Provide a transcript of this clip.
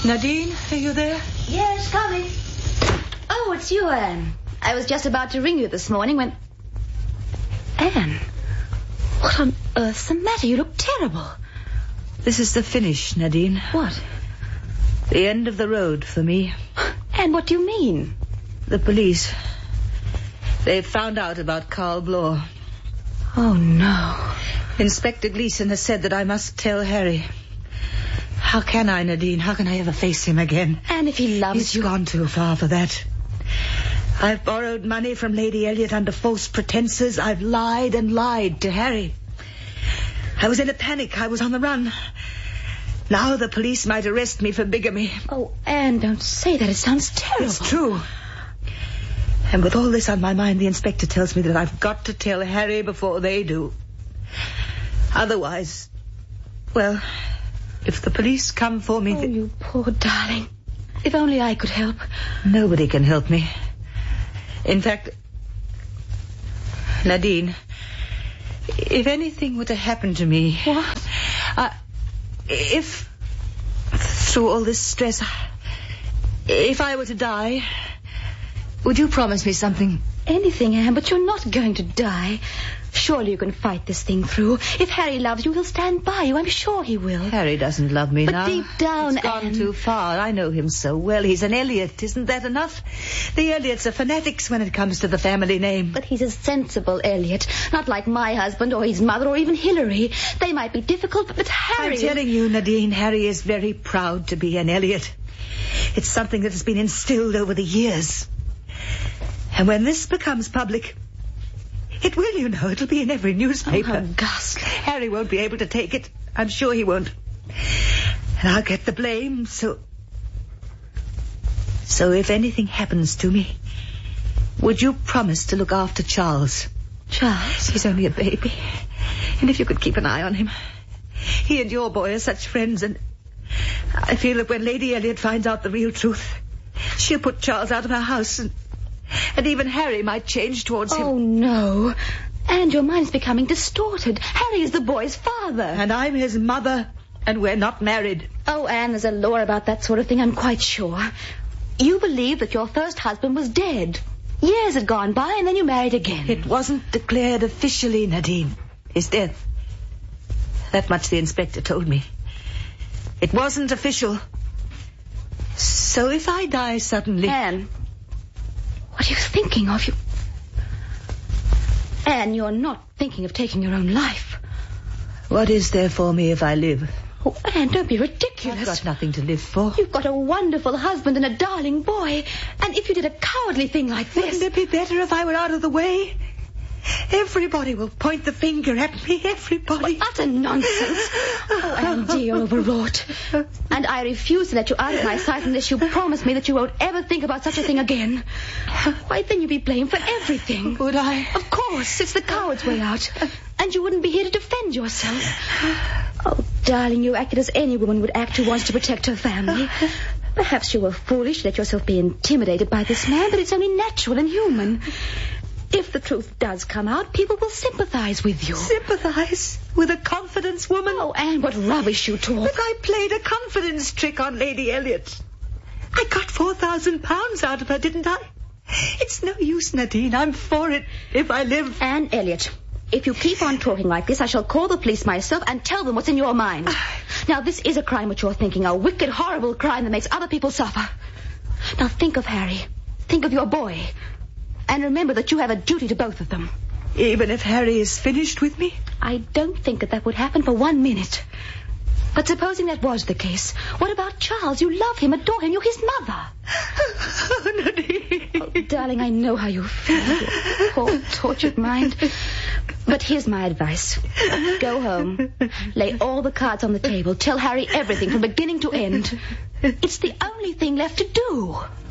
Nadine, are you there? Yes, coming. Oh, it's you, Anne. I was just about to ring you this morning when... Anne, what on earth's the matter? You look terrible. This is the finish, Nadine. What? The end of the road for me. Anne, what do you mean? The police. They've found out about Carl Bloor. Oh, no. Inspector Gleason has said that I must tell Harry. How can I, Nadine? How can I ever face him again? And if he loves you... He's gone too far for that. I've borrowed money from Lady Elliot under false pretenses. I've lied and lied to Harry. I was in a panic. I was on the run. Now the police might arrest me for bigamy. Oh, Anne, don't say that. It sounds terrible. It's true. And with all this on my mind, the inspector tells me that I've got to tell Harry before they do. Otherwise, well, if the police come for me... Oh, you poor darling. If only I could help. Nobody can help me. In fact, Nadine, if anything were to happen to me... What? If, through all this stress, if I were to die, would you promise me something? Anything, Anne, but you're not going to die. Surely you can fight this thing through. If Harry loves you, he'll stand by you. I'm sure he will. Harry doesn't love me now. But deep down, It's gone Anne... too far. I know him so well. He's an Elliot. Isn't that enough? The Elliots are fanatics when it comes to the family name. But he's a sensible Elliot. Not like my husband or his mother or even Hilary. They might be difficult, but Harry... I'm telling you, Nadine, Harry is very proud to be an Elliot. It's something that has been instilled over the years. And when this becomes public... It will, you know. It'll be in every newspaper. Oh, how ghastly. Harry won't be able to take it. I'm sure he won't. And I'll get the blame, so if anything happens to me, would you promise to look after Charles? Charles? He's only a baby. And if you could keep an eye on him. He and your boy are such friends, and I feel that when Lady Elliot finds out the real truth, she'll put Charles out of her house, and even Harry might change towards him. Oh, no. And your mind's becoming distorted. Harry is the boy's father. And I'm his mother, and we're not married. Oh, Anne, there's a law about that sort of thing, I'm quite sure. You believe that your first husband was dead. Years had gone by, and then you married again. It wasn't declared officially, Nadine, his death. That much the inspector told me. It wasn't official. So if I die suddenly... Anne... What are you thinking of? Anne, you're not thinking of taking your own life. What is there for me if I live? Oh, Anne, don't be ridiculous. I've got nothing to live for. You've got a wonderful husband and a darling boy. And if you did a cowardly thing like this... Wouldn't it be better if I were out of the way? Everybody will point the finger at me. Everybody. What utter nonsense. Oh, Anne, you're overwrought. And I refuse to let you out of my sight unless you promise me that you won't ever think about such a thing again. Why, then you'd be blamed for everything. Would I? Of course. It's the coward's way out. And you wouldn't be here to defend yourself. Oh, darling, you acted as any woman would act who wants to protect her family. Perhaps you were foolish to let yourself be intimidated by this man, but it's only natural and human. If the truth does come out, people will sympathize with you. Sympathize? With a confidence woman? Oh, Anne, what rubbish you talk. But I played a confidence trick on Lady Elliot. I got £4,000 out of her, didn't I? It's no use, Nadine. I'm for it if I live. Anne Elliot, if you keep on talking like this, I shall call the police myself and tell them what's in your mind. Now, this is a crime which you're thinking, a wicked, horrible crime that makes other people suffer. Now, think of Harry. Think of your boy. And remember that you have a duty to both of them. Even if Harry is finished with me? I don't think that would happen for 1 minute. But supposing that was the case, what about Charles? You love him, adore him, you're his mother. Oh, Nadine. Oh, darling, I know how you feel. Your poor, tortured mind. But here's my advice. Go home. Lay all the cards on the table. Tell Harry everything from beginning to end. It's the only thing left to do.